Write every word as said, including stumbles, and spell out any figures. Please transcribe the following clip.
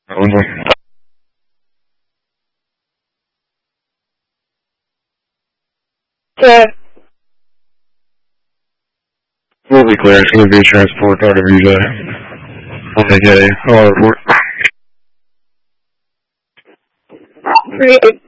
Yeah. We'll be clear. It's going to be a transport out of Visa. Okay, I'll report. Great.